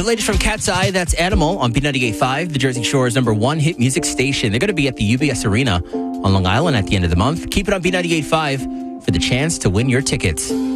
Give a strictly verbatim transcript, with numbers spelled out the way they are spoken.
latest from Cat's Eye, that's Animal on B ninety-eight point five, the Jersey Shore's number one hit music station. They're going to be at the U B S Arena on Long Island at the end of the month. Keep it on B ninety-eight point five for the chance to win your tickets.